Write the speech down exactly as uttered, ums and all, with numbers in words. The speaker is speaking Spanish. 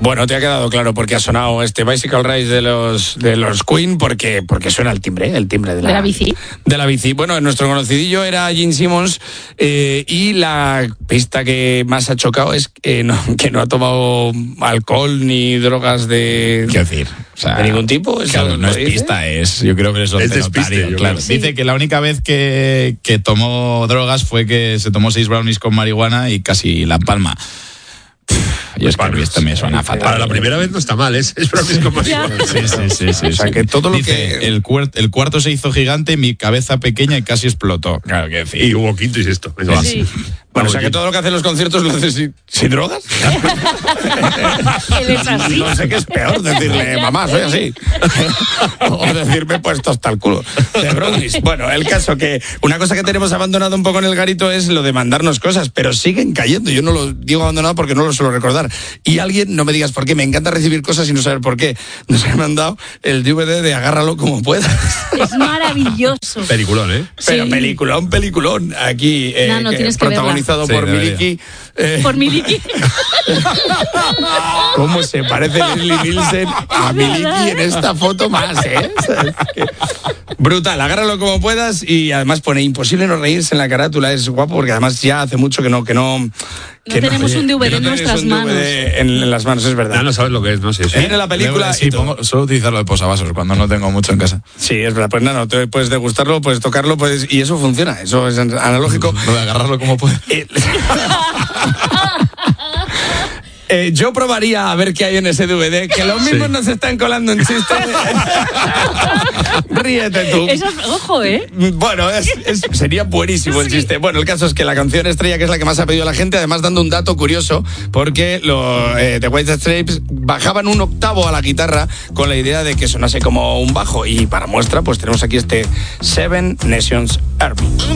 Bueno, te ha quedado claro porque ha sonado este Bicycle Race de los de los Queen, porque porque suena el timbre, el timbre de la, ¿De la bici? De la bici. Bueno, nuestro conocidillo era Gene Simmons, eh, y la pista que más ha chocado es que no, que no ha tomado alcohol ni drogas de... ¿Qué decir? O sea, de ningún tipo. ¿Eso claro, no es dice? pista, es, yo creo que es Es despiste, notario, yo claro. creo. Sí. Dice que la única vez que, que tomó drogas fue que se tomó seis brownies con marihuana y casi la palma. Y es que a mí esto me suena fatal. Para la primera vez no está mal, ¿eh? Es brownies con marihuana. Sí, sí, sí, sí. O sea, sí. que todo lo Dice, que- El, cuer- el cuarto se hizo gigante, mi cabeza pequeña y casi explotó. Claro que decir. Y hubo quinto y sexto. Venga, va. Sí. Bueno, o sea, que todo lo que hacen los conciertos lo haces sin, sin drogas. Él es así. No sé qué es peor, decirle, mamá, soy así. O decirme, puesto hasta el culo. De brownies. Bueno, el caso que una cosa que tenemos abandonado un poco en el garito es lo de mandarnos cosas, pero siguen cayendo. Yo no lo digo abandonado porque no lo suelo recordar. Y alguien, no me digas por qué, me encanta recibir cosas y no saber por qué. Nos ha mandado el D V D de Agárralo como puedas. Es maravilloso. Peliculón, ¿eh? Pero Sí. peliculón, peliculón. Aquí, eh, No, no, que tienes que protagonizado Sí, por debería. Miliki. eh, Por mi Vicky. ¿Cómo se parece Leslie Nielsen a Miliki en esta foto más, eh? ¿Sabes qué? Brutal, agárralo como puedas y además pone imposible no reírse en la carátula, es guapo porque además ya hace mucho que no que no que tenemos un D V D que en tenéis nuestras un D V D en, en las manos, es verdad. Ya no sabes lo que es, no sé. Sí. Viene la película Sí, y todo. pongo, suelo utilizarlo de posavasos cuando no tengo mucho en casa. Sí, es verdad, pues nada, no, te puedes degustarlo, puedes tocarlo, puedes, y eso funciona, eso es analógico. Lo de agarrarlo como pueda. Eh, eh, yo probaría a ver qué hay en ese D V D, que los mismos Sí. nos están colando en chistes. Ríete tú. Eso es, ojo, ¿eh? Bueno, es, es- sería buenísimo el Sí. chiste. Bueno, el caso es que la canción estrella, que es la que más ha pedido la gente, además dando un dato curioso, porque los eh, The White Stripes bajaban un octavo a la guitarra con la idea de que sonase como un bajo. Y para muestra, pues tenemos aquí este Seven Nations Army.